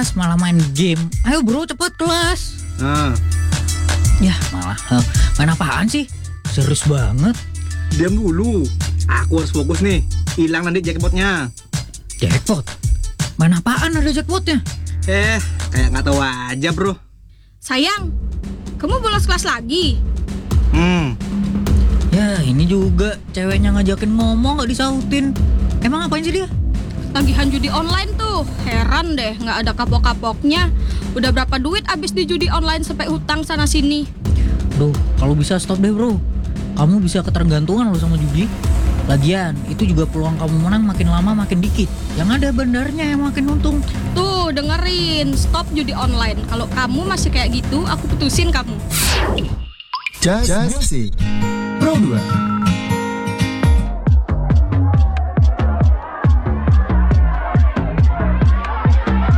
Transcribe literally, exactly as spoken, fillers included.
kelas malah main game. Ayo bro, cepet kelas. Nah, Ya malah eh, main apaan sih? Serius banget. diam dulu. Aku harus fokus nih. Hilang nanti jackpotnya. Jackpot? Main apaan ada jackpotnya? Eh, kayak nggak tahu aja bro. Sayang, kamu bolos kelas lagi? Hmm, Ya ini juga ceweknya ngajakin ngomong gak disautin. Emang ngapain sih dia? Tagihan judi online tuh. Heran deh, nggak ada kapok-kapoknya. Udah berapa duit abis di judi online sampai hutang sana sini. Duh, kalau bisa stop deh bro. Kamu bisa ketergantungan loh sama judi. Lagian, itu juga peluang kamu menang makin lama makin dikit. Yang ada bandarnya yang makin untung. Tuh, dengerin. Stop judi online. Kalau kamu masih kayak gitu, aku putusin kamu. Just Music Pro dua.